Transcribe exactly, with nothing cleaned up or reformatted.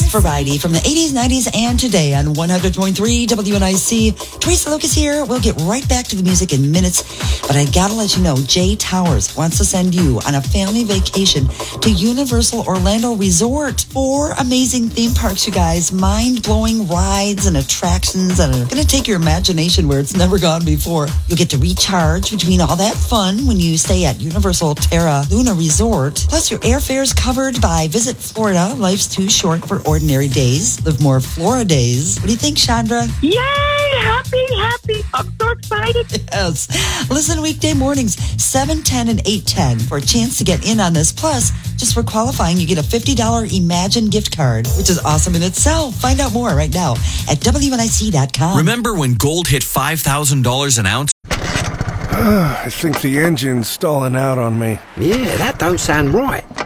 variety from the eighties, nineties, and today on one hundred point three W N I C. Teresa Lucas here. We'll get right back to the music in minutes, but I gotta let you know, Jay Towers wants to send you on a family vacation to Universal Orlando Resort. Four amazing theme parks, you guys. Mind-blowing rides and attractions that are gonna take your imagination where it's never gone before. You'll get to recharge between all that fun when you stay at Universal Terra Luna Resort. Plus, your airfare's covered by Visit Florida. Life's too short for ordinary days. Live more Florida days. What do you think, Chandra? Yay! Happy, happy. I'm so excited. Yes. Listen weekday mornings, seven ten and eight ten for a chance to get in on this. Plus, just for qualifying, you get a fifty dollars Imagine gift card, which is awesome in itself. Find out more right now at W N I C dot com. Remember when gold hit five thousand dollars an ounce? I think the engine's stalling out on me. Yeah, that don't sound right.